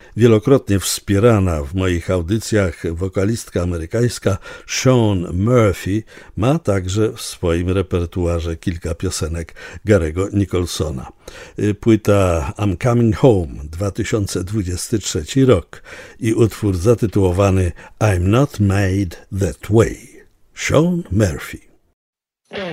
Wielokrotnie wspierana w moich audycjach wokalistka amerykańska Shawn Murphy ma także w swoim repertuarze kilka piosenek Gary'ego Nicholsona. Płyta I'm Coming Home, 2023 rok i utwór zatytułowany I'm Not Made That Way. Shawn Murphy.